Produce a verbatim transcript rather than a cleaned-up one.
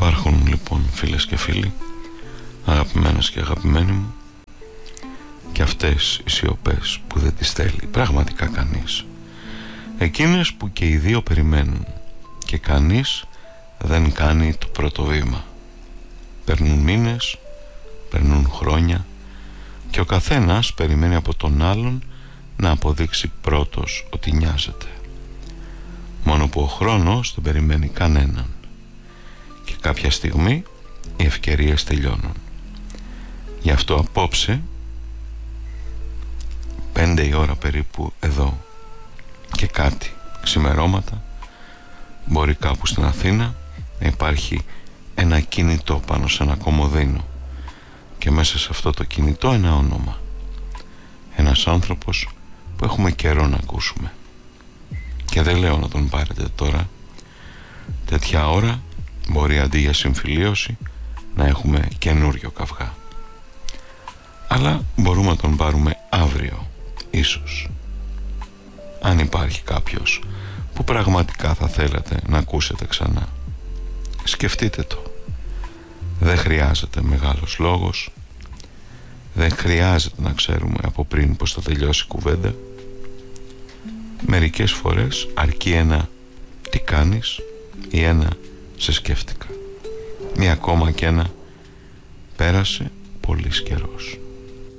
Υπάρχουν λοιπόν, φίλες και φίλοι, αγαπημένες και αγαπημένοι μου, και αυτές οι σιωπές που δεν τις θέλει πραγματικά κανείς, εκείνες που και οι δύο περιμένουν και κανείς δεν κάνει το πρώτο βήμα. Περνούν μήνες, περνούν χρόνια και ο καθένας περιμένει από τον άλλον να αποδείξει πρώτος ότι νοιάζεται, μόνο που ο χρόνος δεν περιμένει κανέναν και κάποια στιγμή οι ευκαιρίες τελειώνουν. Γι' αυτό απόψε, πέντε η ώρα περίπου εδώ και κάτι ξημερώματα, μπορεί κάπου στην Αθήνα να υπάρχει ένα κινητό πάνω σε ένα κομμωδίνο και μέσα σε αυτό το κινητό ένα όνομα, ένας άνθρωπος που έχουμε καιρό να ακούσουμε, και δεν λέω να τον πάρετε τώρα. Τέτοια ώρα μπορεί αντί για συμφιλίωση να έχουμε καινούριο καυγά, αλλά μπορούμε να τον πάρουμε αύριο ίσως, αν υπάρχει κάποιος που πραγματικά θα θέλατε να ακούσετε ξανά. Σκεφτείτε το. Δεν χρειάζεται μεγάλος λόγος, δεν χρειάζεται να ξέρουμε από πριν πως θα τελειώσει η κουβέντα. Μερικές φορές αρκεί ένα «τι κάνεις» ή ένα «σε σκέφτηκα», ή ακόμα και ένα «πέρασε πολύς καιρός».